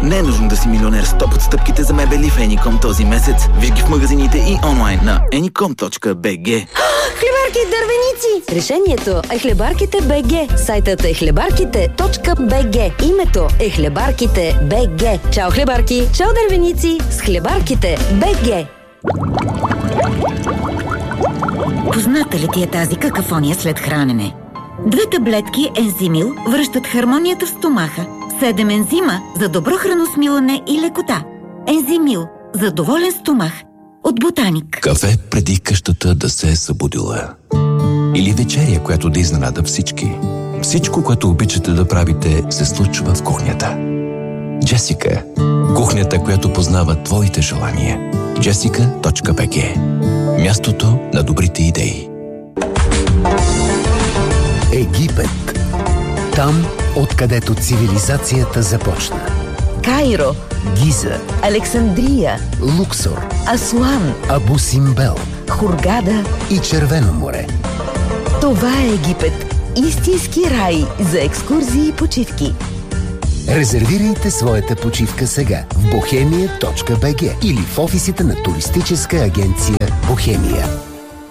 Не е нужно да си милионер с топ отстъпките за мебели в Еником този месец. Виж ги в магазините и онлайн на anycom.bg. Хлебарки дървеници! Решението е Хлебарките БГ. Сайтът е хлебарките.bg. Името е Хлебарките БГ. Чао хлебарки! Чао дървеници! С Хлебарките БГ. Позната ли ти е тази какафония след хранене? 2 таблетки Ензимил връщат хармонията в стомаха. 7 ензима за добро храносмилане и лекота. Ензимил за доволен стомах. От Ботаник. Кафе преди къщата да се е събудила. Или вечеря, която да изненада всички. Всичко, което обичате да правите, се случва в кухнята. Джесика. Кухнята, която познава твоите желания. Jessica.bg. Мястото на добрите идеи. Египет. Там, откъдето цивилизацията започна. Кайро, Гиза, Александрия, Луксор, Асуан, Абу Симбел Хургада и Червено море. Това е Египет. Истински рай за екскурзии и почивки. Резервирайте своята почивка сега в bohemia.bg или в офисите на туристическа агенция Бохемия.